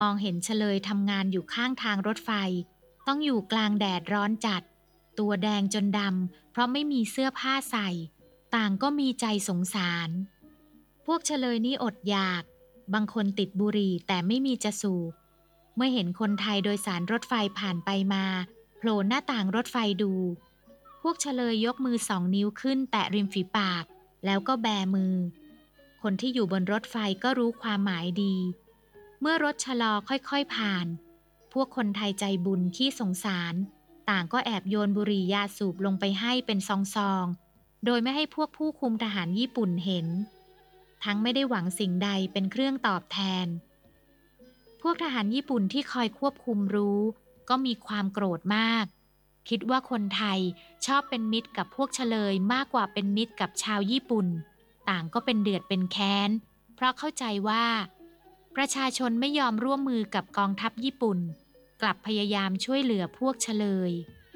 มองเห็นเฉลยทำงานอยู่ข้างทางรถไฟต้องอยู่กลางแดดร้อนจัดตัวแดงจนดำเพราะไม่มีเสื้อผ้าใส่ต่างก็มีใจสงสารพวกเฉลยนี่อดอยากบางคนติดบุหรี่แต่ไม่มีจะสูบเมื่อเห็นคนไทยโดยสารรถไฟผ่านไปมาโผล่หน้าต่างรถไฟดูพวกเฉลยยกมือ2 นิ้วขึ้นแตะริมฝีปากแล้วก็แบมือคนที่อยู่บนรถไฟก็รู้ความหมายดีเมื่อรถชะลอค่อยๆผ่านพวกคนไทยใจบุญขี้สงสารต่างก็แอบโยนบุหรี่ยาสูบลงไปให้เป็นซองๆโดยไม่ให้พวกผู้คุมทหารญี่ปุ่นเห็นทั้งไม่ได้หวังสิ่งใดเป็นเครื่องตอบแทนพวกทหารญี่ปุ่นที่คอยควบคุมรู้ก็มีความโกรธมากคิดว่าคนไทยชอบเป็นมิตรกับพวกเฉลยมากกว่าเป็นมิตรกับชาวญี่ปุ่นต่างก็เป็นเดือดเป็นแค้นเพราะเข้าใจว่าประชาชนไม่ยอมร่วมมือกับกองทัพญี่ปุ่นกลับพยายามช่วยเหลือพวกเฉลย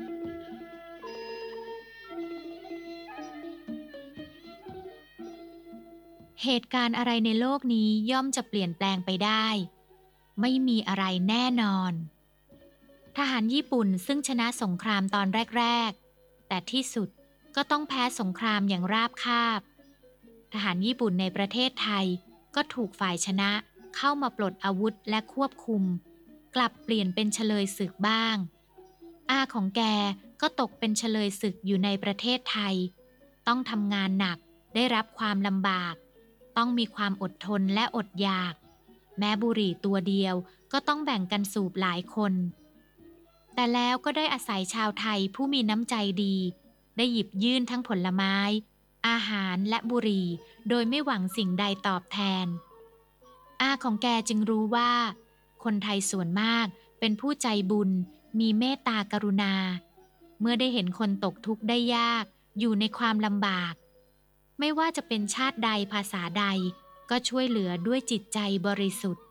เหตุการณ์อะไรในโลกนี้ย่อมจะเปลี่ยนแปลงไปได้ไม่มีอะไรแน่นอนทหารญี่ปุ่นซึ่งชนะสงครามตอนแรกๆแต่ที่สุดก็ต้องแพ้สงครามอย่างราบคาบทหารญี่ปุ่นในประเทศไทยก็ถูกฝ่ายชนะเข้ามาปลดอาวุธและควบคุมกลับเปลี่ยนเป็นเฉลยศึกบ้างอาของแกก็ตกเป็นเฉลยศึกอยู่ในประเทศไทยต้องทำงานหนักได้รับความลำบากต้องมีความอดทนและอดอยากแม้บุหรี่ตัวเดียวก็ต้องแบ่งกันสูบหลายคนแต่แล้วก็ได้อาศัยชาวไทยผู้มีน้ำใจดีได้หยิบยื่นทั้งผลไม้อาหารและบุหรี่โดยไม่หวังสิ่งใดตอบแทนอาของแกจึงรู้ว่าคนไทยส่วนมากเป็นผู้ใจบุญมีเมตตากรุณาเมื่อได้เห็นคนตกทุกข์ได้ยากอยู่ในความลำบากไม่ว่าจะเป็นชาติใดภาษาใดก็ช่วยเหลือด้วยจิตใจบริสุทธิ์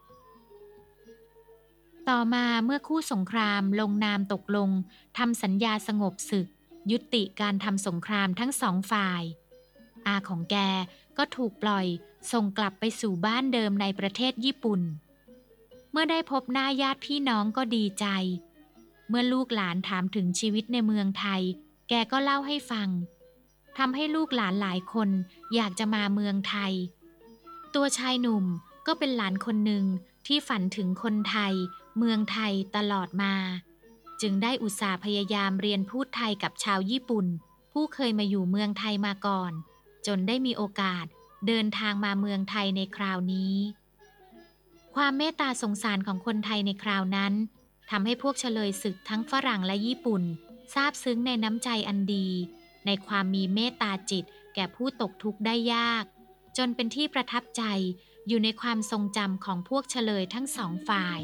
ต่อมาเมื่อคู่สงครามลงนามตกลงทำสัญญาสงบศึกยุติการทำสงครามทั้งสองฝ่ายอาของแกก็ถูกปล่อยส่งกลับไปสู่บ้านเดิมในประเทศญี่ปุ่นเมื่อได้พบหน้าญาติพี่น้องก็ดีใจเมื่อลูกหลานถามถึงชีวิตในเมืองไทยแกก็เล่าให้ฟังทำให้ลูกหลานหลายคนอยากจะมาเมืองไทยตัวชายหนุ่มก็เป็นหลานคนหนึ่งที่ฝันถึงคนไทยเมืองไทยตลอดมาจึงได้อุตส่าห์พยายามเรียนพูดไทยกับชาวญี่ปุ่นผู้เคยมาอยู่เมืองไทยมาก่อนจนได้มีโอกาสเดินทางมาเมืองไทยในคราวนี้ความเมตตาสงสารของคนไทยในคราวนั้นทำให้พวกเฉลยศึกทั้งฝรั่งและญี่ปุ่นซาบซึ้งในน้ำใจอันดีในความมีเมตตาจิตแก่ผู้ตกทุกข์ได้ยากจนเป็นที่ประทับใจอยู่ในความทรงจำของพวกเฉลยทั้งสองฝ่าย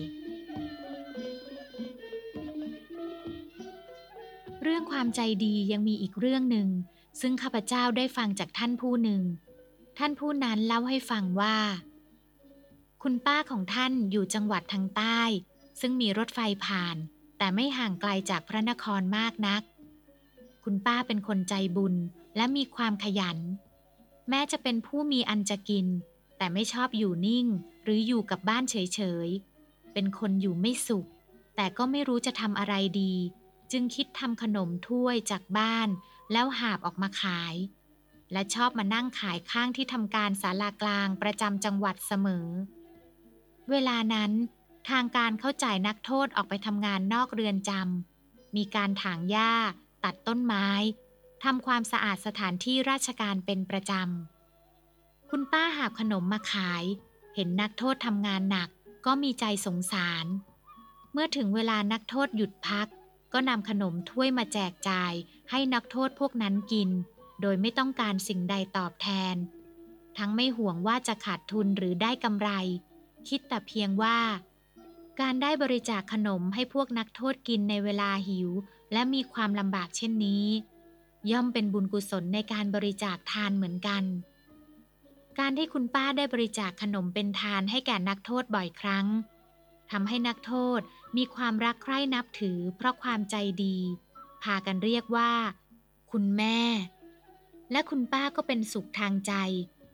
เรื่องความใจดียังมีอีกเรื่องหนึ่งซึ่งข้าพเจ้าได้ฟังจากท่านผู้หนึ่งท่านผู้นั้นเล่าให้ฟังว่าคุณป้าของท่านอยู่จังหวัดทางใต้ซึ่งมีรถไฟผ่านแต่ไม่ห่างไกลจากพระนครมากนักคุณป้าเป็นคนใจบุญและมีความขยันแม้จะเป็นผู้มีอันจะกินแต่ไม่ชอบอยู่นิ่งหรืออยู่กับบ้านเฉยๆเป็นคนอยู่ไม่สุขแต่ก็ไม่รู้จะทำอะไรดีจึงคิดทำขนมถ้วยจากบ้านแล้วหาบออกมาขายและชอบมานั่งขายข้างที่ทำการศาลากลางประจำจังหวัดเสมอเวลานั้นทางการเข้าจ่ายนักโทษออกไปทำงานนอกเรือนจำมีการถางหญ้าตัดต้นไม้ทำความสะอาดสถานที่ราชการเป็นประจำคุณป้าหาบขนมมาขายเห็นนักโทษทำงานหนักก็มีใจสงสารเมื่อถึงเวลานักโทษหยุดพักก็นำขนมถ้วยมาแจกจ่ายให้นักโทษพวกนั้นกินโดยไม่ต้องการสิ่งใดตอบแทนทั้งไม่ห่วงว่าจะขาดทุนหรือได้กำไรคิดแต่เพียงว่าการได้บริจาคขนมให้พวกนักโทษกินในเวลาหิวและมีความลำบากเช่นนี้ย่อมเป็นบุญกุศลในการบริจาคทานเหมือนกันการที่คุณป้าได้บริจาคขนมเป็นทานให้แก่นักโทษบ่อยครั้งทำให้นักโทษมีความรักใคร่นับถือเพราะความใจดีพากันเรียกว่าคุณแม่และคุณป้าก็เป็นสุขทางใจ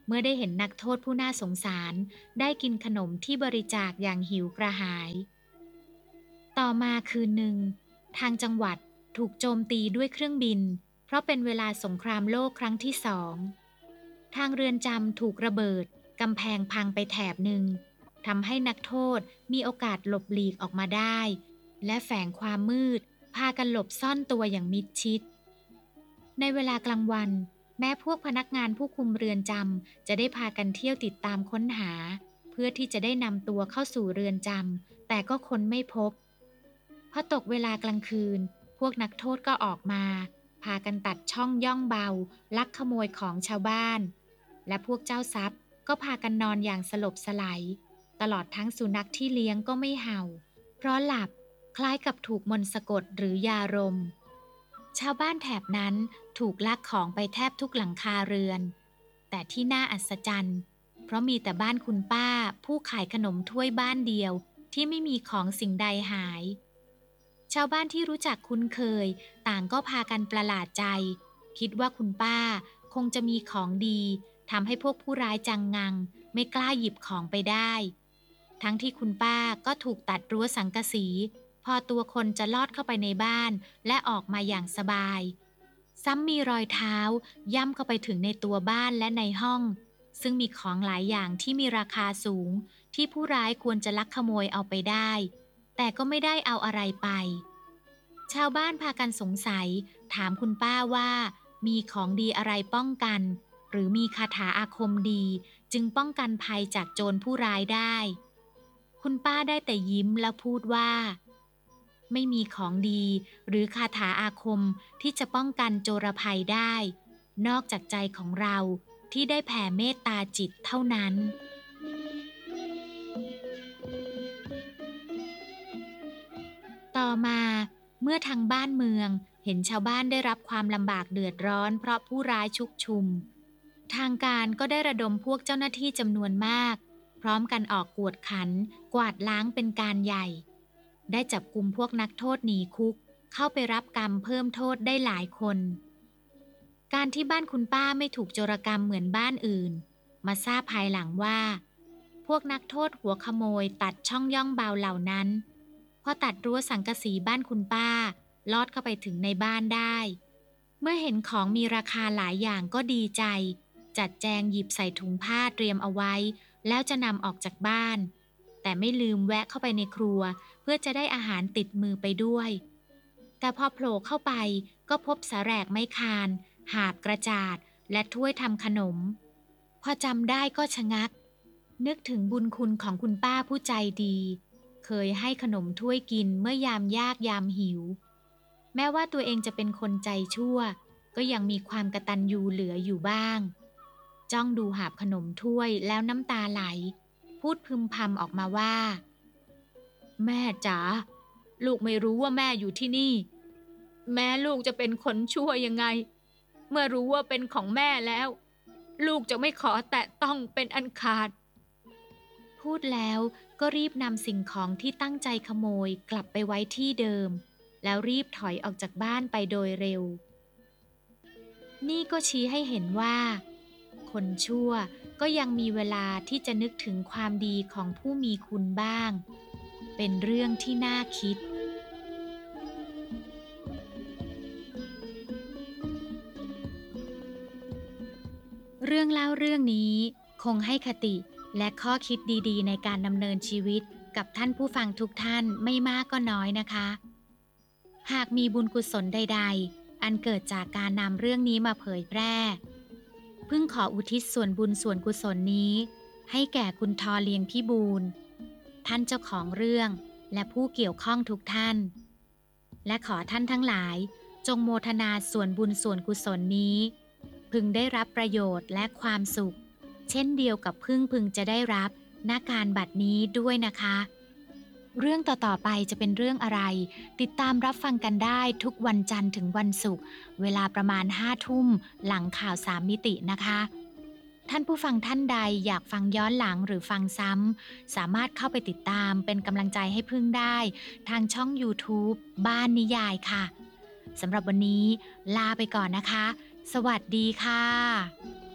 เมื่อได้เห็นนักโทษผู้น่าสงสารได้กินขนมที่บริจาคอย่างหิวกระหาย ต่อมาคืนหนึ่งทางจังหวัดถูกโจมตีด้วยเครื่องบินเพราะเป็นเวลาสงครามโลกครั้งที่สองทางเรือนจำถูกระเบิดกำแพงพังไปแถบหนึ่งทำให้นักโทษมีโอกาสหลบหลีกออกมาได้และแฝงความมืดพากันหลบซ่อนตัวอย่างมิดชิดในเวลากลางวันแม้พวกพนักงานผู้คุมเรือนจำจะได้พากันเที่ยวติดตามค้นหาเพื่อที่จะได้นำตัวเข้าสู่เรือนจำแต่ก็ค้นไม่พบพอตกเวลากลางคืนพวกนักโทษก็ออกมาพากันตัดช่องย่องเบาลักขโมยของชาวบ้านและพวกเจ้าทรัพย์ก็พากันนอนอย่างสลบสลายตลอดทั้งสุนัขที่เลี้ยงก็ไม่เห่าเพราะหลับคล้ายกับถูกมนต์สะกดหรือยารมชาวบ้านแถบนั้นถูกลักของไปแทบทุกหลังคาเรือนแต่ที่น่าอัศจรรย์เพราะมีแต่บ้านคุณป้าผู้ขายขนมถ้วยบ้านเดียวที่ไม่มีของสิ่งใดหายชาวบ้านที่รู้จักคุ้นเคยต่างก็พากันประหลาดใจคิดว่าคุณป้าคงจะมีของดีทำให้พวกผู้ร้ายจังงังไม่กล้าหยิบของไปได้ทั้งที่คุณป้าก็ถูกตัดรั้วสังกะสีพอตัวคนจะลอดเข้าไปในบ้านและออกมาอย่างสบายซ้ำมีรอยเท้าย่ำเข้าไปถึงในตัวบ้านและในห้องซึ่งมีของหลายอย่างที่มีราคาสูงที่ผู้ร้ายควรจะลักขโมยเอาไปได้แต่ก็ไม่ได้เอาอะไรไปชาวบ้านพากันสงสัยถามคุณป้าว่ามีของดีอะไรป้องกันหรือมีคาถาอาคมดีจึงป้องกันภัยจากโจรผู้ร้ายได้คุณป้าได้แต่ยิ้มแล้วพูดว่าไม่มีของดีหรือคาถาอาคมที่จะป้องกันโจรภัยได้นอกจากใจของเราที่ได้แผ่เมตตาจิตเท่านั้นต่อมาเมื่อทางบ้านเมืองเห็นชาวบ้านได้รับความลำบากเดือดร้อนเพราะผู้ร้ายชุกชุมทางการก็ได้ระดมพวกเจ้าหน้าที่จำนวนมากพร้อมกันออกกวดขันกวาดล้างเป็นการใหญ่ได้จับกุมพวกนักโทษหนีคุกเข้าไปรับกรรมเพิ่มโทษได้หลายคนการที่บ้านคุณป้าไม่ถูกโจรกรรมเหมือนบ้านอื่นมาทราบภายหลังว่าพวกนักโทษหัวขโมยตัดช่องย่องเบาเหล่านั้นพอตัดรั้วสังกะสีบ้านคุณป้าลอดเข้าไปถึงในบ้านได้เมื่อเห็นของมีราคาหลายอย่างก็ดีใจจัดแจงหยิบใส่ถุงผ้าเตรียมเอาไว้แล้วจะนำออกจากบ้านแต่ไม่ลืมแวะเข้าไปในครัวเพื่อจะได้อาหารติดมือไปด้วยแต่พอโผล่เข้าไปก็พบสาแหรกไม้คานหาบกระจาดและถ้วยทำขนมพอจำได้ก็ชะงักนึกถึงบุญคุณของคุณป้าผู้ใจดีเคยให้ขนมถ้วยกินเมื่อยามยากยามหิวแม้ว่าตัวเองจะเป็นคนใจชั่วก็ยังมีความกตัญญูเหลืออยู่บ้างจ้องดูหาบขนมถ้วยแล้วน้ำตาไหลพูดพึมพำออกมาว่าแม่จ๋าลูกไม่รู้ว่าแม่อยู่ที่นี่แม้ลูกจะเป็นคนชั่วยังไงเมื่อรู้ว่าเป็นของแม่แล้วลูกจะไม่ขอแตะต้องเป็นอันขาดพูดแล้วก็รีบนำสิ่งของที่ตั้งใจขโมยกลับไปไว้ที่เดิมแล้วรีบถอยออกจากบ้านไปโดยเร็วนี่ก็ชี้ให้เห็นว่าคนชั่วก็ยังมีเวลาที่จะนึกถึงความดีของผู้มีคุณบ้างเป็นเรื่องที่น่าคิดเรื่องเล่าเรื่องนี้คงให้คติและข้อคิดดีๆในการดำเนินชีวิตกับท่านผู้ฟังทุกท่านไม่มากก็น้อยนะคะหากมีบุญกุศลใดๆอันเกิดจากการนำเรื่องนี้มาเผยแพร่พึ่งขออุทิศส่วนบุญส่วนกุศลนี้ให้แก่คุณทอเลียงพิบูลท่านเจ้าของเรื่องและผู้เกี่ยวข้องทุกท่านและขอท่านทั้งหลายจงโมทนาส่วนบุญส่วนกุศลนี้พึงได้รับประโยชน์และความสุขเช่นเดียวกับพึงจะได้รับณการบัดนี้ด้วยนะคะเรื่องต่อๆไปจะเป็นเรื่องอะไรติดตามรับฟังกันได้ทุกวันจันทร์ถึงวันศุกร์เวลาประมาณ5 ทุ่มหลังข่าว3มิตินะคะท่านผู้ฟังท่านใดอยากฟังย้อนหลังหรือฟังซ้ำสามารถเข้าไปติดตามเป็นกำลังใจให้พึ่งได้ทางช่อง YouTube บ้านนิยายค่ะสำหรับวันนี้ลาไปก่อนนะคะสวัสดีค่ะ